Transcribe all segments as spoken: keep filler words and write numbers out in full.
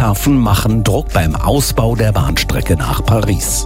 Flughafen machen Druck beim Ausbau der Bahnstrecke nach Paris.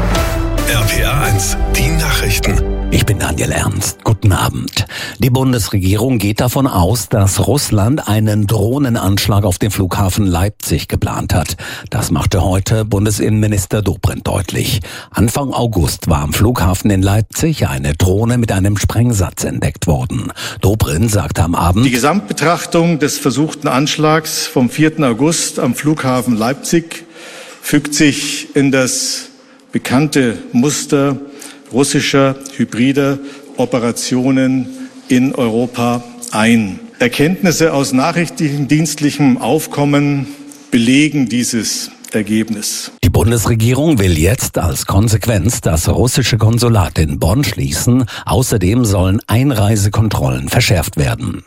R P R eins, die Nachrichten. Ich bin Daniel Ernst. Guten Abend. Die Bundesregierung geht davon aus, dass Russland einen Drohnenanschlag auf den Flughafen Leipzig geplant hat. Das machte heute Bundesinnenminister Dobrindt deutlich. Anfang August war am Flughafen in Leipzig eine Drohne mit einem Sprengsatz entdeckt worden. Dobrindt sagte am Abend: Die Gesamtbetrachtung des versuchten Anschlags vom vierten August am Flughafen Leipzig fügt sich in das bekannte Muster russischer hybrider Operationen in Europa ein. Erkenntnisse aus nachrichtendienstlichem Aufkommen belegen dieses Ergebnis. Die Bundesregierung will jetzt als Konsequenz das russische Konsulat in Bonn schließen. Außerdem sollen Einreisekontrollen verschärft werden.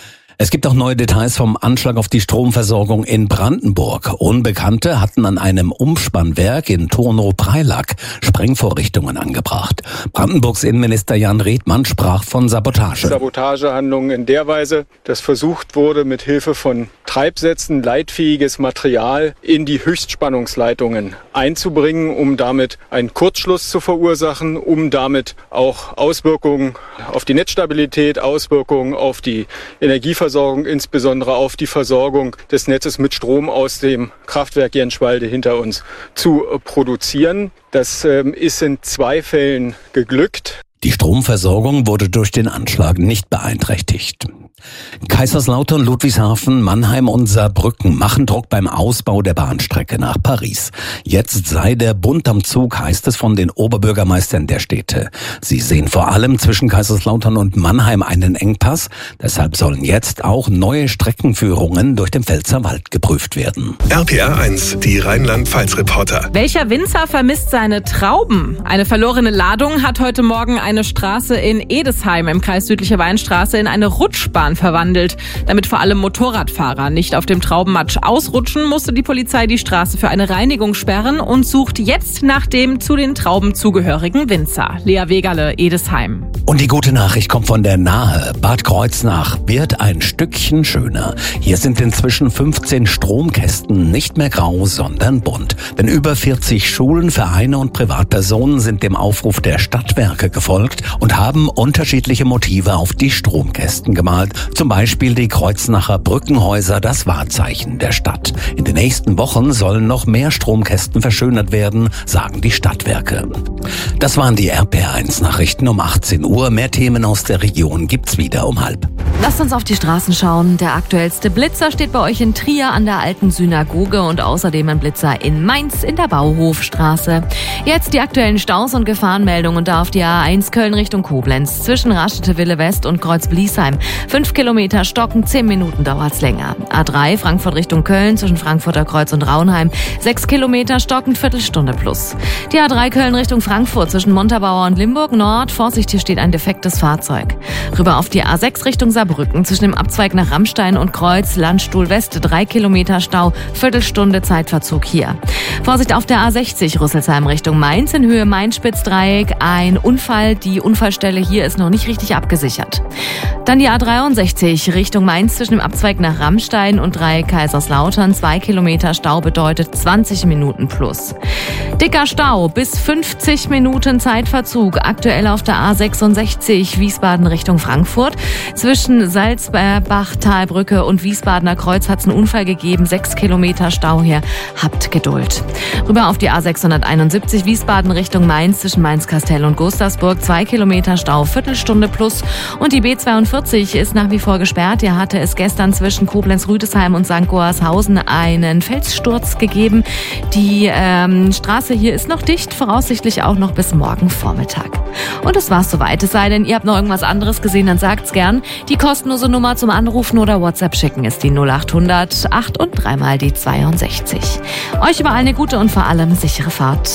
Es gibt auch neue Details vom Anschlag auf die Stromversorgung in Brandenburg. Unbekannte hatten an einem Umspannwerk in Turnow-Preilack Sprengvorrichtungen angebracht. Brandenburgs Innenminister Jan Redmann sprach von Sabotage. Sabotagehandlungen in der Weise, dass versucht wurde, mit Hilfe von Treibsätzen leitfähiges Material in die Höchstspannungsleitungen einzubringen, um damit einen Kurzschluss zu verursachen, um damit auch Auswirkungen auf die Netzstabilität, Auswirkungen auf die Energieversorgung, insbesondere auf die Versorgung des Netzes mit Strom aus dem Kraftwerk Jenschwalde hinter uns zu produzieren. Das ähm, ist in zwei Fällen geglückt. Die Stromversorgung wurde durch den Anschlag nicht beeinträchtigt. Kaiserslautern, Ludwigshafen, Mannheim und Saarbrücken machen Druck beim Ausbau der Bahnstrecke nach Paris. Jetzt sei der Bund am Zug, heißt es von den Oberbürgermeistern der Städte. Sie sehen vor allem zwischen Kaiserslautern und Mannheim einen Engpass. Deshalb sollen jetzt auch neue Streckenführungen durch den Pfälzerwald geprüft werden. R P R eins, die Rheinland-Pfalz-Reporter. Welcher Winzer vermisst seine Trauben? Eine verlorene Ladung hat heute Morgen eine Straße in Edesheim im Kreis Südliche Weinstraße in eine Rutschbahn verwandelt. Damit vor allem Motorradfahrer nicht auf dem Traubenmatsch ausrutschen, musste die Polizei die Straße für eine Reinigung sperren und sucht jetzt nach dem zu den Trauben zugehörigen Winzer. Lea Wegerle, Edesheim. Und die gute Nachricht kommt von der Nahe. Bad Kreuznach wird ein Stückchen schöner. Hier sind inzwischen fünfzehn Stromkästen nicht mehr grau, sondern bunt. Denn über vierzig Schulen, Vereine und Privatpersonen sind dem Aufruf der Stadtwerke gefolgt und haben unterschiedliche Motive auf die Stromkästen gemalt. Zum Beispiel die Kreuznacher Brückenhäuser, das Wahrzeichen der Stadt. In den nächsten Wochen sollen noch mehr Stromkästen verschönert werden, sagen die Stadtwerke. Das waren die R P R eins Nachrichten um achtzehn Uhr. Mehr Themen aus der Region gibt's wieder um halb. Lasst uns auf die Straßen schauen. Der aktuellste Blitzer steht bei euch in Trier an der alten Synagoge und außerdem ein Blitzer in Mainz in der Bauhofstraße. Jetzt die aktuellen Staus und Gefahrenmeldungen da auf die A eins Köln Richtung Koblenz zwischen Raschete-Wille West und Kreuz-Bliesheim. Fünf Kilometer stocken, zehn Minuten dauert's länger. A drei Frankfurt Richtung Köln zwischen Frankfurter Kreuz und Raunheim. Sechs Kilometer stocken, Viertelstunde plus. Die A drei Köln Richtung Frankfurt zwischen Montabaur und Limburg Nord. Vorsicht, hier steht ein defektes Fahrzeug. Rüber auf die A sechs Richtung Saarbrücken zwischen dem Abzweig nach Rammstein und Kreuz. Landstuhl West, drei Kilometer Stau, Viertelstunde Zeitverzug hier. Vorsicht auf der A sechzig Rüsselsheim Richtung Mainz in Höhe Main-Spitzdreieck. Ein Unfall, die Unfallstelle hier ist noch nicht richtig abgesichert. Dann die A dreiundsechzig Richtung Mainz zwischen dem Abzweig nach Rammstein und Dreieck Kaiserslautern. Zwei Kilometer Stau bedeutet zwanzig Minuten plus. Dicker Stau bis fünfzig Minuten Zeitverzug. Aktuell auf der A sechsundsechzig Wiesbaden Richtung Frankfurt. Zwischen Salzbach-Talbrücke und Wiesbadener Kreuz hat es einen Unfall gegeben. Sechs Kilometer Stau hier. Habt Geduld. Rüber auf die A sechshunderteinundsiebzig Wiesbaden Richtung Mainz zwischen Mainz-Kastell und Gustavsburg. Zwei Kilometer Stau, Viertelstunde plus. Und die B zweiundvierzig ist nach wie vor gesperrt. Hier hatte es gestern zwischen Koblenz-Rüdesheim und Sankt Goarshausen einen Felssturz gegeben. Die ähm, Straße hier ist noch dicht, voraussichtlich auch noch bis morgen Vormittag. Und das war's soweit. Es sei denn, ihr habt noch irgendwas anderes gesehen, dann sagt's gern. Die kostenlose Nummer zum Anrufen oder WhatsApp schicken ist die null achthundert acht und dreimal die zweiundsechzig. Euch überall eine gute und vor allem sichere Fahrt.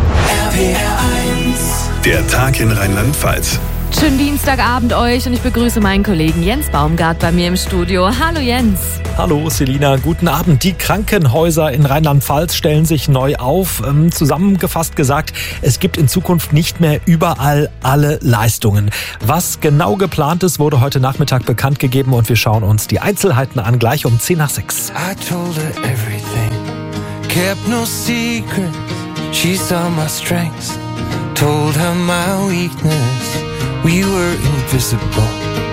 R P R eins. Der Tag in Rheinland-Pfalz. Schönen Dienstagabend euch und ich begrüße meinen Kollegen Jens Baumgart bei mir im Studio. Hallo Jens. Hallo Selina, guten Abend. Die Krankenhäuser in Rheinland-Pfalz stellen sich neu auf. Zusammengefasst gesagt, es gibt in Zukunft nicht mehr überall alle Leistungen. Was genau geplant ist, wurde heute Nachmittag bekannt gegeben und wir schauen uns die Einzelheiten an, gleich um zehn nach sechs. I told her everything. kept no secrets. She saw my strengths, told her my weakness. We were invisible.